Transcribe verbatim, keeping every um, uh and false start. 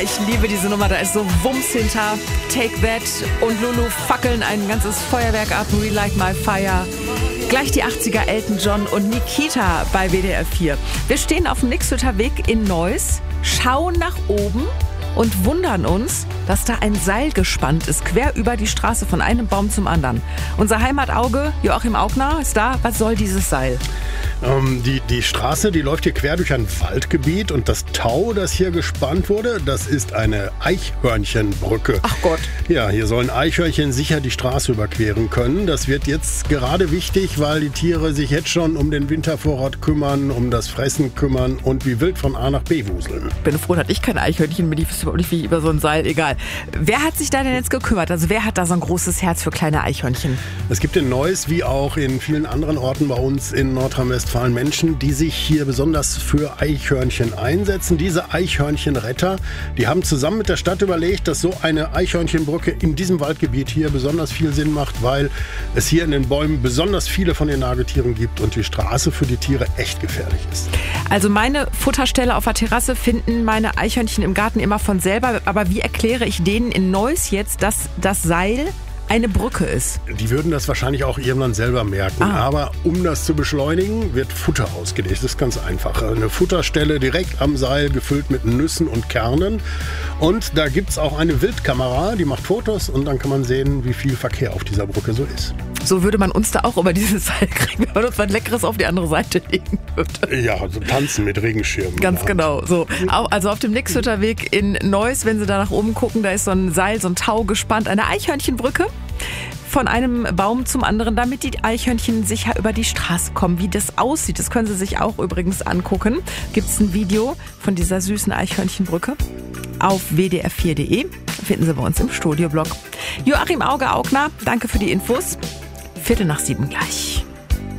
ich liebe diese Nummer, da ist so Wumms hinter. Take That und Lulu fackeln ein ganzes Feuerwerk ab. Relight My Fire. Gleich die achtziger Elton John und Nikita bei W D R vier. Wir stehen auf dem Nixhütter Weg in Neuss, schauen nach oben und wundern uns, dass da ein Seil gespannt ist, quer über die Straße von einem Baum zum anderen. Unser Heimatauge, Joachim Augner, ist da. Was soll dieses Seil? Ähm, die, die Straße, die läuft hier quer durch ein Waldgebiet und das Tau, das hier gespannt wurde, das ist eine Eichhörnchenbrücke. Ach Gott. Ja, hier sollen Eichhörnchen sicher die Straße überqueren können. Das wird jetzt gerade wichtig, weil die Tiere sich jetzt schon um den Wintervorrat kümmern, um das Fressen kümmern und wie wild von A nach B wuseln. Ich bin froh, dass ich kein Eichhörnchen bin. Ich wüsste überhaupt nicht, wie ich über so ein Seil, egal. Wer hat sich da denn jetzt gekümmert? Also wer hat da so ein großes Herz für kleine Eichhörnchen? Es gibt in Neuss, wie auch in vielen anderen Orten bei uns in Nordrhein-Westfalen, Menschen, die sich hier besonders für Eichhörnchen einsetzen. Diese Eichhörnchenretter, die haben zusammen mit der Stadt überlegt, dass so eine Eichhörnchenbrücke in diesem Waldgebiet hier besonders viel Sinn macht, weil es hier in den Bäumen besonders viele von den Nagetieren gibt und die Straße für die Tiere echt gefährlich ist. Also meine Futterstelle auf der Terrasse finden meine Eichhörnchen im Garten immer von selber. Aber wie erkläre ich denen in Neuss jetzt, dass das Seil eine Brücke ist? Die würden das wahrscheinlich auch irgendwann selber merken. Ah. Aber um das zu beschleunigen, wird Futter ausgelegt. Das ist ganz einfach. Eine Futterstelle direkt am Seil, gefüllt mit Nüssen und Kernen. Und da gibt es auch eine Wildkamera, die macht Fotos und dann kann man sehen, wie viel Verkehr auf dieser Brücke so ist. So würde man uns da auch über dieses Seil kriegen, wenn man uns was Leckeres auf die andere Seite legen würde. Ja, so tanzen mit Regenschirmen. Ganz genau. So. Also auf dem Nixhütter Weg in Neuss, wenn Sie da nach oben gucken, da ist so ein Seil, so ein Tau gespannt, eine Eichhörnchenbrücke von einem Baum zum anderen, damit die Eichhörnchen sicher über die Straße kommen. Wie das aussieht, das können Sie sich auch übrigens angucken. Gibt es ein Video von dieser süßen Eichhörnchenbrücke auf w d r vier punkt d e. Finden Sie bei uns im Studioblog. Joachim Auge Augner, danke für die Infos. Viertel nach sieben gleich.